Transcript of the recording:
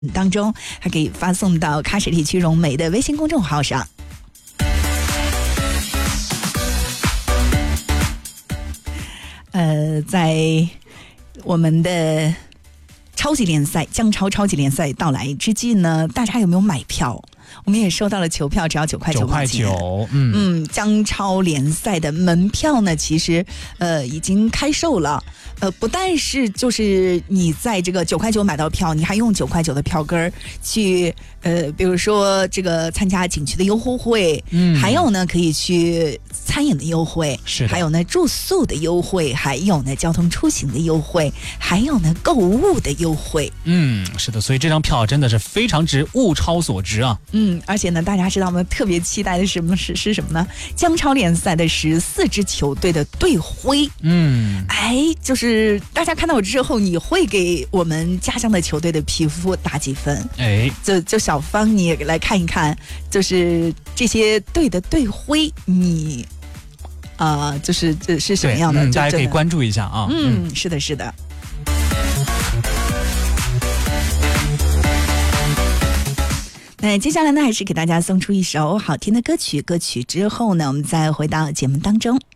当中，还可以发送到喀什地区融媒的微信公众号上。在我们的超级联赛江超超级联赛到来之际呢，大家有没有买票？我们也收到了球票，只要9块9。江超联赛的门票呢，其实已经开售了。不但是就是你在这个9块9买到票，你还用9块9的票根去比如说这个参加景区的优惠，还有呢可以去餐饮的优惠， 是的， 还有呢住宿的优惠，还有呢交通出行的优惠，还有呢购物的优惠。 是的，所以这张票真的是非常值，物超所值啊。 而且呢，大家知道吗？特别期待的是什么呢？江超联赛的14支球队的队徽。就是大家看到我之后，你会给我们家乡的球队的皮肤打几分？就小芳，你也来看一看，就是这些队的队徽，你就是这是什么样的？ 大家可以关注一下啊。 是的，是的。那接下来呢，还是给大家送出一首好听的歌曲。歌曲之后呢，我们再回到节目当中。